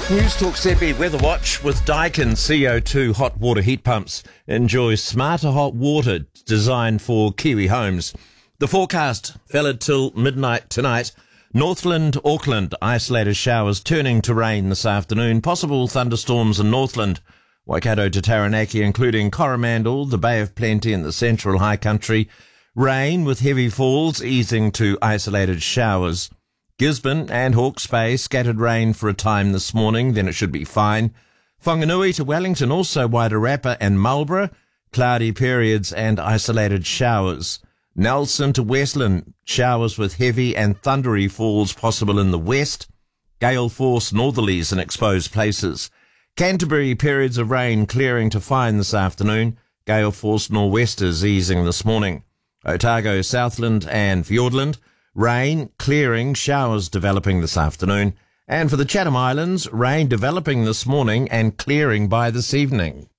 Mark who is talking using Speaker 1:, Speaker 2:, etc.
Speaker 1: News Talk Seppi Weather Watch with Daikin CO2 hot water heat pumps. Enjoy smarter hot water designed for Kiwi homes. The forecast valid till midnight tonight. Northland, Auckland, isolated showers turning to rain this afternoon. Possible thunderstorms in Northland. Waikato to Taranaki, including Coromandel, the Bay of Plenty and the Central High Country. Rain with heavy falls easing to isolated showers. Gisborne and Hawke's Bay, scattered rain for a time this morning, then it should be fine. Whanganui to Wellington, also Wairarapa and Marlborough, cloudy periods and isolated showers. Nelson to Westland, showers with heavy and thundery falls possible in the west. Gale force northerlies in exposed places. Canterbury, periods of rain clearing to fine this afternoon. Gale force nor'westers easing this morning. Otago, Southland and Fiordland, rain, clearing, showers developing this afternoon. And for the Chatham Islands, rain developing this morning and clearing by this evening.